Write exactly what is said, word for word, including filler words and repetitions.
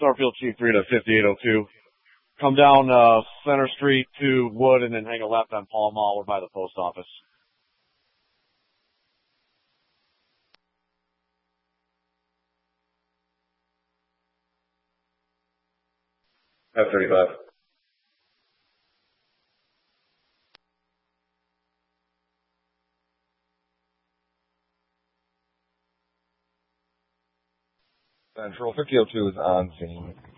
Starfield Chief three to fifty-eight oh two. Come down uh, Center Street to Wood and then hang a left on Paul Mall. We're by the post office. F thirty-five. Central fifty oh two is on scene.